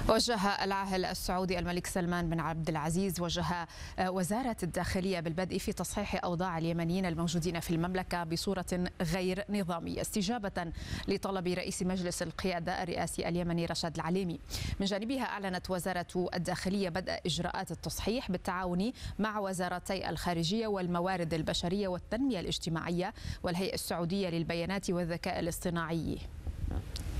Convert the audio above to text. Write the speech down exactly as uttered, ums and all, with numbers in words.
وجه العاهل السعودي الملك سلمان بن عبد العزيز وجه وزارة الداخلية بالبدء في تصحيح أوضاع اليمنيين الموجودين في المملكة بصورة غير نظامية استجابة لطلب رئيس مجلس القيادة الرئاسي اليمني رشاد العليمي. من جانبها أعلنت وزارة الداخلية بدء إجراءات التصحيح بالتعاون مع وزارتي الخارجية والموارد البشرية والتنمية الاجتماعية والهيئة السعودية للبيانات والذكاء الاصطناعي.